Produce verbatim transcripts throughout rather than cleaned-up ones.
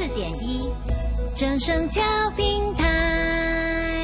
四点一，正声调频台。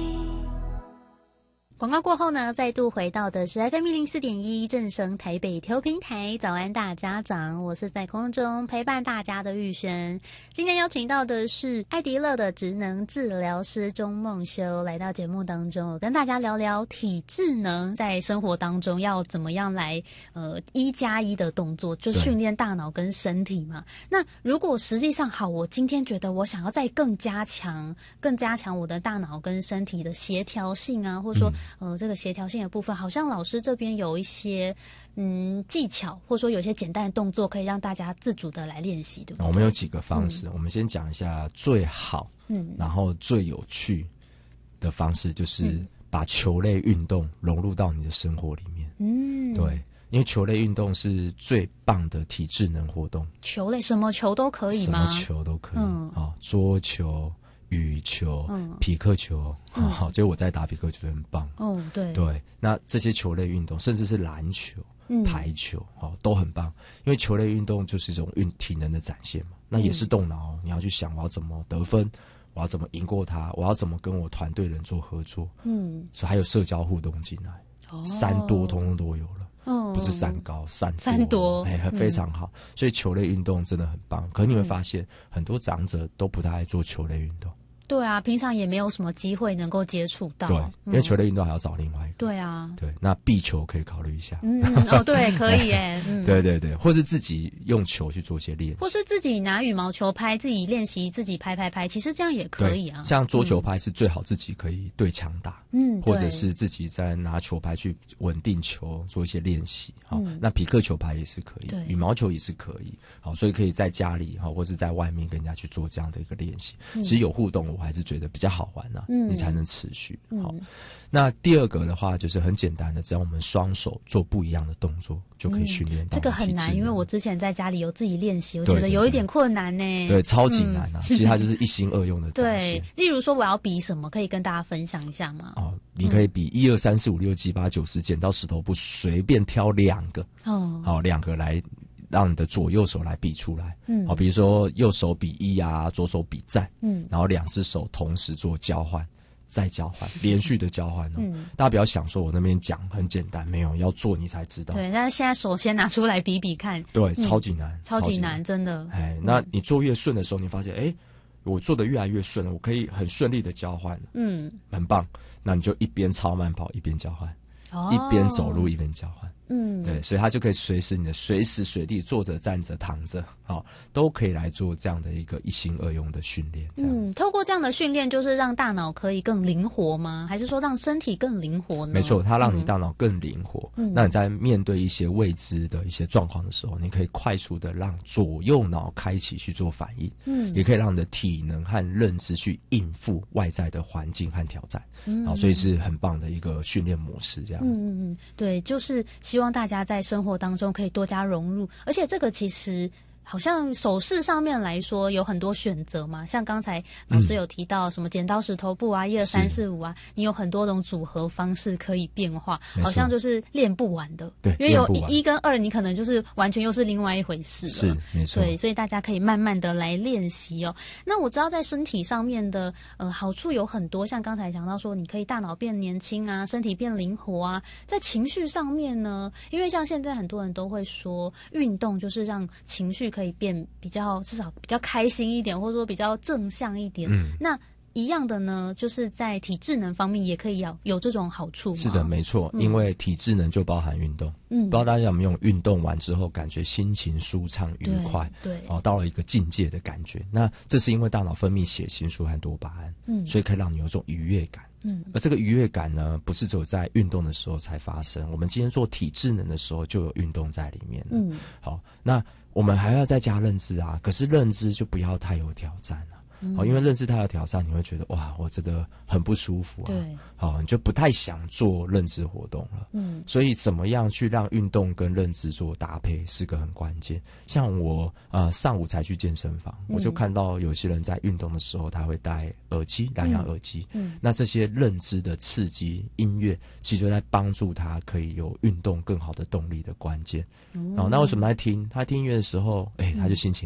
广告过后呢，再度回到的是 F M 一零四点一正声台北调频台。早安大家长，我是在空中陪伴大家的玉璇。今天邀请到的是爱迪乐的职能治疗师钟梦修来到节目当中，我跟大家聊聊体智能在生活当中要怎么样来呃一加一的动作，就训练大脑跟身体嘛。那如果实际上好，我今天觉得我想要再更加强更加强我的大脑跟身体的协调性啊，或者说、嗯呃，这个协调性的部分，好像老师这边有一些嗯技巧，或者说有些简单的动作，可以让大家自主的来练习，对不对？ 我们有几个方式，嗯、我们先讲一下最好，嗯，然后最有趣的方式，就是把球类运动融入到你的生活里面。嗯，对，因为球类运动是最棒的体智能活动。 球类什么球都可以吗？ 什么球都可以，嗯，哦，桌球。羽球、嗯、匹克球，嗯、好，结果我在打匹克球很棒。哦，对对，那这些球类运动，甚至是篮球、嗯、排球，哦，都很棒。因为球类运动就是一种运体能的展现嘛，那也是动脑、哦，你要去想我要怎么得分，我要怎么赢过他，我要怎么跟我团队人做合作。嗯，所以还有社交互动进来，哦、三多通通都有了。哦，不是三高，三多， 三多， 哎、欸，非常好。嗯、所以球类运动真的很棒。可是你会发现，嗯、很多长者都不太爱做球类运动。 对啊，平常也没有什么机会能够接触到。 对，因为球类运动还要找另外一个。 对啊， 对，那壁球可以考虑一下。 嗯，哦，对，可以耶。嗯， 对对对，或是自己用球去做一些练习， 或是自己拿羽毛球拍，自己练习，自己拍拍拍，其实这样也可以啊。 像桌球拍是最好自己可以对墙打，嗯，或者是自己在拿球拍去稳定球，做一些练习。好、嗯，那匹克球拍也是可以，羽毛球也是可以。好，所以可以在家里哈，或是在外面跟人家去做这样的一个练习。嗯、其实有互动，我还是觉得比较好玩啊，嗯、你才能持续。好，嗯、那第二个的话就是很简单的，只要我们双手做不一样的动作，就可以训练到、嗯。 这个很难，因为我之前在家里有自己练习，我觉得有一点困难呢。 对，对，对，超级难啊！嗯、其实它就是一心二用的展现。 对，例如说我要比什么，可以跟大家分享一下吗？ 哦，你可以比一二三四五六七八九十，剪刀石头布，随便挑两个。哦，好，两个来。让你的左右手来比出来，嗯，好，比如说右手比一啊，左手比赞，嗯，然后两只手同时做交换，再交换，连续的交换哦。嗯，大家不要想说我那边讲很简单，没有，要做你才知道。 对，但是现在手先拿出来比比看， 对，嗯、超级难， 超级难，真的。 哎，那你做越顺的时候，你发现，哎，我做的越来越顺了，我可以很顺利的交换，嗯，很棒。那你就一边超慢跑一边交换，哦、一边走路一边交换。嗯，对，所以它就可以随时你的随时随地坐着、站着、躺着，好、哦，都可以来做这样的一个一心二用的训练。 嗯，透过这样的训练，就是让大脑可以更灵活吗？还是说让身体更灵活呢？ 没错，它让你大脑更灵活。嗯，那你在面对一些未知的一些状况的时候，你可以快速的让左右脑开启去做反应。嗯，也可以让你的体能和认知去应付外在的环境和挑战。嗯，好、哦，所以是很棒的一个训练模式。这样子。 嗯嗯，对，就是希望大家在生活当中可以多加融入，而且这个其实好像手势上面来说有很多选择嘛，像刚才老师有提到什么剪刀石头布啊，一二三四五啊，你有很多种组合方式可以变化，好像就是练不完的。 对， 因为有一跟二，你可能就是完全又是另外一回事了。 是，没错。 对，所以大家可以慢慢的来练习哦。那我知道在身体上面的呃好处有很多，像刚才讲到说，你可以大脑变年轻啊，身体变灵活啊。在情绪上面呢，因为像现在很多人都会说，运动就是让情绪可以变比较至少比较开心一点，或者说比较正向一点。嗯，那一样的呢，就是在体智能方面也可以有有这种好处吗？ 是的，没错，嗯、因为体智能就包含运动。嗯，不知道大家有没有运动完之后感觉心情舒畅愉快， 对， 哦，到了一个境界的感觉。那这是因为大脑分泌血清素和多巴胺，嗯，所以可以让你有一种愉悦感。嗯，而这个愉悦感呢，不是只有在运动的时候才发生，我们今天做体智能的时候就有运动在里面了。嗯，好，那我们还要再加认知啊，可是认知就不要太有挑战了。嗯、哦，因为认知太有挑战，你会觉得哇，我真的很不舒服啊。 对， 好、哦，你就不太想做认知活动了。嗯，所以怎么样去让运动跟认知做搭配是个很关键。像我呃上午才去健身房，嗯、我就看到有些人在运动的时候，他会戴耳机，蓝牙耳机。嗯，那这些认知的刺激音乐，其实就在帮助他可以有运动更好的动力的关键。嗯、哦，那为什么他听他听音乐的时候，哎，他就心情很好。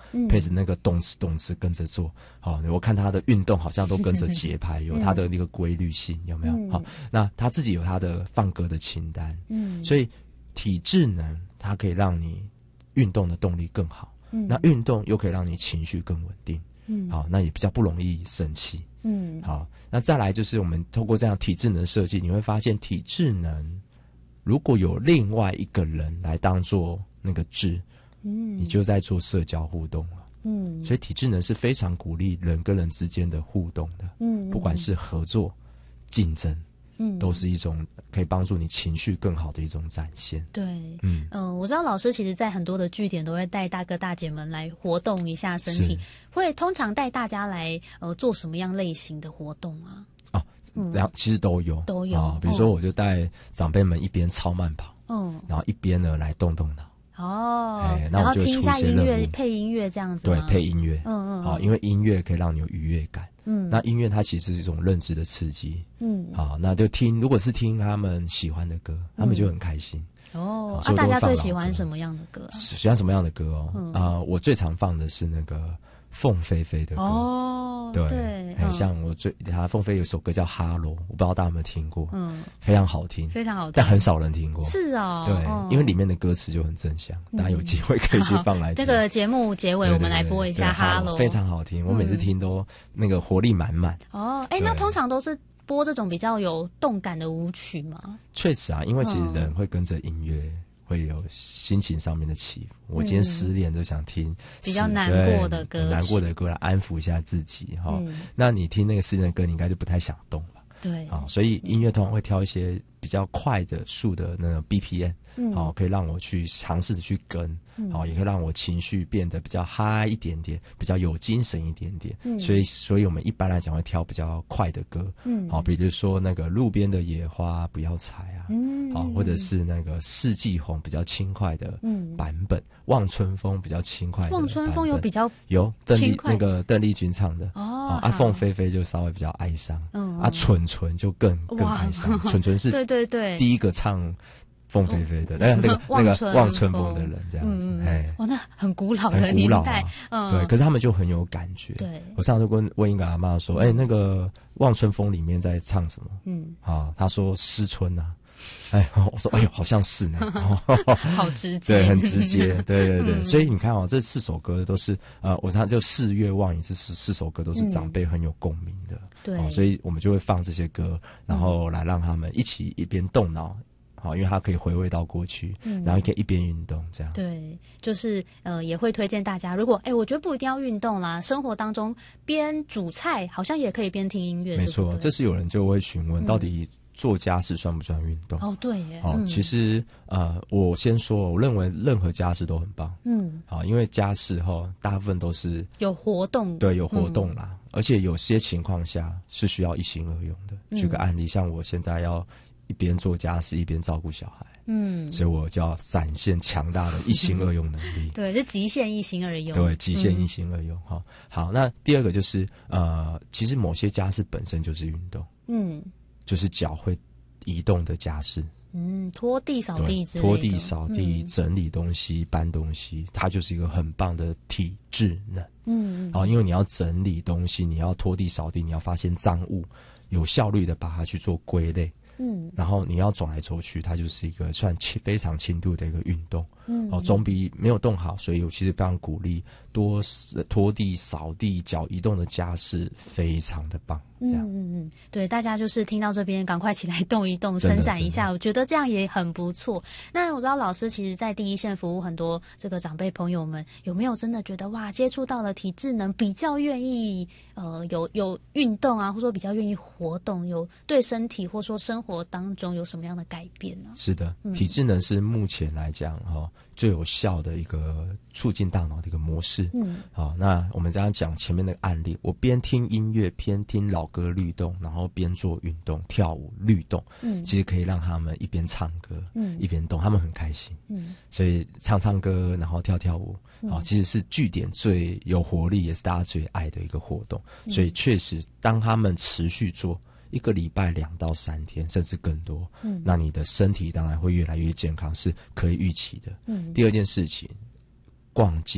嗯、配着那个动词动词跟着做。好、哦，我看他的运动好像都跟着节拍，有他的那个规律性，有没有？好、嗯哦，那他自己有他的放歌的清单。嗯，所以体智能它可以让你运动的动力更好。嗯，那运动又可以让你情绪更稳定。嗯，好，那也比较不容易生气。嗯，好，那再来就是我们透过这样体智能设计，你会发现体智能如果有另外一个人来当做那个智，嗯，你就在做社交互动了。嗯，所以体智能是非常鼓励人跟人之间的互动的。嗯，不管是合作、竞争。嗯，都是一种可以帮助你情绪更好的一种展现。 对，嗯，呃，我知道老师其实在很多的据点都会带大哥大姐们来活动一下身体，会通常带大家来呃做什么样类型的活动啊？ 哦，然后、嗯、其实都有都有、 哦，比如说我就带长辈们一边超慢跑，嗯，然后一边呢来动动脑。 哦，欸、然后听一下音乐，配音乐这样子。 对，配音乐，嗯嗯，好、哦，因为音乐可以让你有愉悦感。嗯，那音乐它其实是一种认知的刺激。嗯，好，那就听，如果是听他们喜欢的歌，嗯、他们就很开心。 哦，啊，大家最喜欢什么样的歌、啊？ 喜欢什么样的歌哦？啊、嗯呃，我最常放的是那个凤飞飞的歌。哦，对，对嗯、像我最他凤飞有一首歌叫《哈罗》，我不知道大家有没有听过？嗯，非常好听， 非常好听， 但很少人听过。 是哦， 对，哦、因为里面的歌词就很正向，嗯、大家有机会可以去放来听。 这个节目结尾我们来播一下《哈罗》， 非常好听，我每次听都那个活力满满。 哦，哎，那通常都是播这种比较有动感的舞曲吗？ 确实啊，因为其实人会跟着音乐。会有心情上面的起伏。我今天失恋就想听、嗯、 比较难过的歌， 难过的歌来安抚一下自己哈、嗯。那你听那个失恋的歌，你应该就不太想动了。 对啊，所以音乐通常会挑一些比较快的速的那个 B P M， 嗯，好、啊，可以让我去尝试着去跟，好、啊，也可以让我情绪变得比较嗨一点点，比较有精神一点点。嗯，所以，所以我们一般来讲会挑比较快的歌，嗯，好、啊，比如说那个路边的野花不要采啊，嗯，好、啊，或者是那个四季红比较轻快的版本，嗯、望春风比较轻快的版本。 望春风有比较有邓丽那个邓丽君唱的哦，啊，凤飞飞就稍微比较哀伤，嗯，啊，纯纯就更更哀伤，纯纯是对对对第一个唱凤飞飞的，那个那个望春风的人这样子，哎、 嗯，哇，那很古老的年代， 啊、嗯，对，可是他们就很有感觉。 对， 我上次问问一个阿嬷说，哎、欸，那个望春风里面在唱什么？嗯，啊，他说思春啊。哎，我说，哎呦，好像是呢， 好直接， 对，很直接，对对对，嗯、所以你看哦，这四首歌都是呃，我看就四月望影这四四首歌都是长辈很有共鸣的，嗯、对、哦，所以我们就会放这些歌，然后来让他们一起一边动脑。好，因为它可以回味到过去，嗯，然后也可以一边运动，这样。 对，就是呃，也会推荐大家，如果哎，我觉得不一定要运动啦，生活当中边煮菜好像也可以边听音乐。 没错，这是有人就会询问，嗯、到底做家事算不算运动？ 哦，对耶。 哦，嗯、其实呃，我先说，我认为任何家事都很棒。嗯，好，因为家事哈，大部分都是有活动， 对，有活动啦，嗯、而且有些情况下是需要一心二用的。嗯、举个案例，像我现在要。一边做家事一边照顾小孩，嗯，所以我就要展现强大的一心二用能力。 对，是极限一心二用。 对，极限一心二用。哈、嗯，好，那第二个就是呃，其实某些家事本身就是运动，嗯，就是脚会移动的家事， 嗯，拖地、扫地之类的， 拖地、扫地、嗯、整理东西、搬东西，它就是一个很棒的体智能。嗯，好，因为你要整理东西，你要拖地、扫地，你要发现脏物，有效率的把它去做归类。嗯，然后你要走来走去，它就是一个算轻非常轻度的一个运动，嗯，哦，总比没有动好，所以我其实非常鼓励多拖地、扫地、脚移动的家事，非常的棒。这样， 嗯嗯嗯，对，大家就是听到这边，赶快起来动一动，伸展一下，我觉得这样也很不错。那我知道老师其实在第一线服务很多这个长辈朋友们，有没有真的觉得哇，接触到了体智能，比较愿意呃有有运动啊，或者说比较愿意活动，有对身体或说生活当中有什么样的改变呢？ 是的，嗯、体智能是目前来讲哈、哦、最有效的一个促进大脑的一个模式。嗯，好，那我们这样讲前面的案例，我边听音乐边听老歌律动，然后边做运动跳舞律动，嗯，其实可以让他们一边唱歌，嗯，一边动，他们很开心，嗯，所以唱唱歌然后跳跳舞，嗯、啊，其实是据点最有活力，也是大家最爱的一个活动。嗯、所以确实，当他们持续做一个礼拜两到三天，甚至更多，嗯，那你的身体当然会越来越健康，是可以预期的。嗯，第二件事情，逛街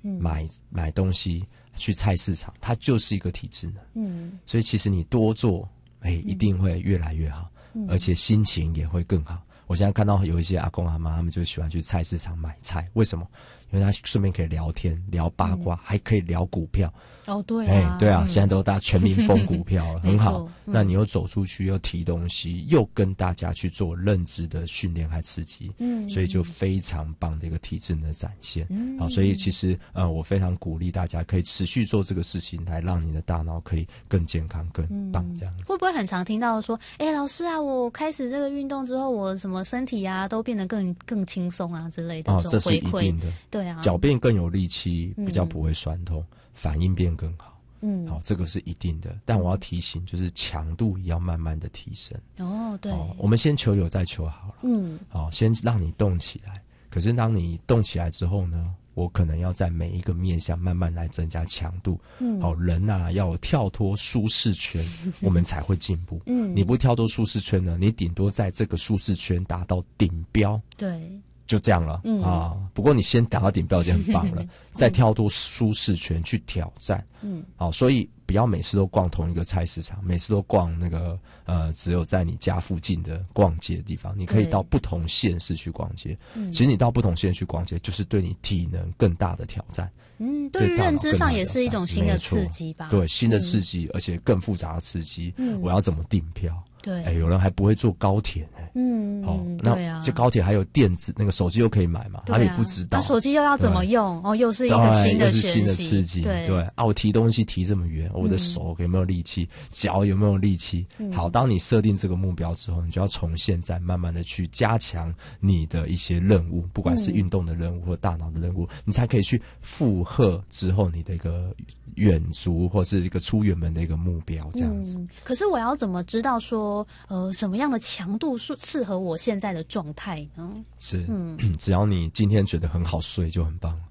嗯、买买东西，去菜市场，它就是一个体制能。嗯，所以其实你多做，哎、欸，一定会越来越好，嗯、而且心情也会更好。我现在看到有一些阿公阿妈，他们就喜欢去菜市场买菜，为什么？因为他顺便可以聊天、聊八卦，嗯、还可以聊股票。 哦，对啊， 欸、对啊，嗯、现在都大家全民疯股票了，很好。嗯、那你又走出去，又提东西，又跟大家去做认知的训练和刺激，嗯，所以就非常棒的一个体质的展现。嗯，好，所以其实呃，我非常鼓励大家可以持续做这个事情，来让你的大脑可以更健康、更棒这样子。 嗯、会不会很常听到说，哎、欸，老师啊，我开始这个运动之后，我什么身体啊都变得更更轻松啊之类的哦， 这种回馈？ 这是一定的。 对啊， 脚变更有力气，比较不会酸痛，嗯、反应变更好。嗯，好，这个是一定的。但我要提醒，就是强度也要慢慢的提升。 哦，对， 哦，我们先求有，再求好了。嗯，好，先让你动起来。可是当你动起来之后呢，我可能要在每一个面向慢慢来增加强度。嗯，好，人啊要有跳脱舒适圈，我们才会进步。嗯，你不跳脱舒适圈呢，你顶多在这个舒适圈达到顶标。 对。 就这样了、嗯、啊！不过你先达到顶标就很棒了，再跳脱舒适圈去挑战。嗯，好，所以不要每次都逛同一个菜市场，每次都逛那个呃只有在你家附近的逛街的地方。你可以到不同县市去逛街。嗯，其实你到不同县市去逛街，就是对你体能更大的挑战。 嗯，对于认知上也是一种新的刺激吧？ 对，新的刺激，嗯、而且更复杂的刺激。嗯，我要怎么订票？ 对， 哎、欸，有人还不会坐高铁呢、欸。嗯，好、哦，那这高铁还有电子那个手机又可以买嘛？他们也不知道。 那手机又要怎么用？哦，又是一个新的学习， 又是新的刺激。对对啊，我提东西提这么远，我的手有没有力气？脚、嗯、有没有力气？嗯、好，当你设定这个目标之后，你就要从现在慢慢的去加强你的一些任务，不管是运动的任务或大脑的任务，嗯、你才可以去负荷之后你的一个远足或是一个出远门的一个目标这样子。 嗯、可是我要怎么知道说，呃，什么样的强度适适合我现在的状态呢？ 是，嗯，只要你今天觉得很好睡就很棒。